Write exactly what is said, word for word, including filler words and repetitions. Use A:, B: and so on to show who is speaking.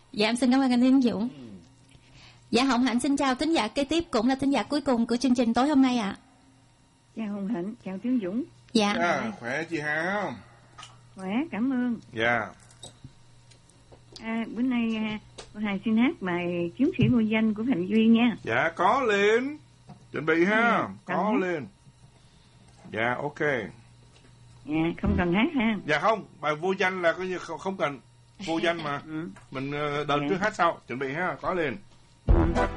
A: Dạ em xin cảm ơn anh Tiến Dũng. ừ. Dạ Hồng Hạnh xin chào thính giả kế tiếp, cũng là thính giả cuối cùng của chương trình tối hôm nay ạ. à.
B: Chào Hồng Hạnh, chào Tiến Dũng.
A: Dạ.
C: dạ khỏe chị Hà.
B: Khỏe, cảm ơn.
C: Dạ.
B: À, bữa nay à, cô Hà xin hát bài Chiến sĩ vô danh của Phạm Duy nha.
C: Dạ có lên. Chuẩn bị ha.
B: Dạ,
C: có
B: hát.
C: lên. Dạ ok.
B: Dạ không cần hát ha.
C: Dạ không, bài vô danh là coi như không, không cần vô danh mà.
B: ừ.
C: Mình đợt
B: dạ.
C: trước hát sau. Chuẩn bị ha, có lên.
B: ừ.